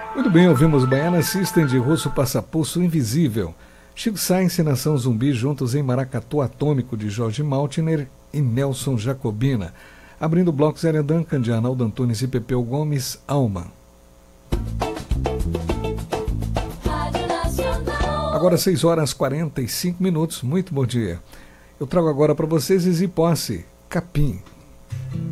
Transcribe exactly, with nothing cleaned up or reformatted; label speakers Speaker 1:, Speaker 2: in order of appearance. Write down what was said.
Speaker 1: Muito bem, ouvimos Baiana System de Russo Passapulso Invisível. Chico Sainz e Nação Zumbi juntos em Maracatu Atômico de Jorge Maltner e Nelson Jacobina. Abrindo o bloco Zélia Duncan de Arnaldo Antunes e Pepeu Gomes, Alma. Agora seis horas e quarenta e cinco minutos, muito bom dia. Eu trago agora para vocês Easy Posse, Capim.